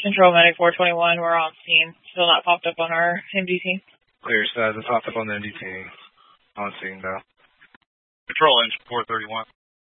Control Medic 421, we're on scene. Still not popped up on our MDT. Clear status, it's popped up on the MDT. On scene though. Control Engine 431.